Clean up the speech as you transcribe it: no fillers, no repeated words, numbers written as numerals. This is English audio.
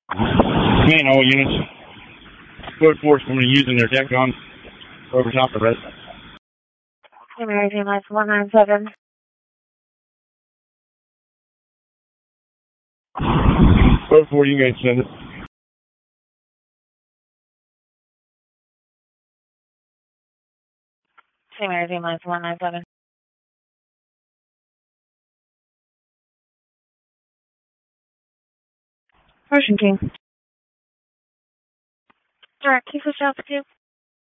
Man, all units. Code Force when using their deck on over top of residence. American Life 197. Code 4, you guys send it. American Life 197. Ocean King. Direct, keep this out for you.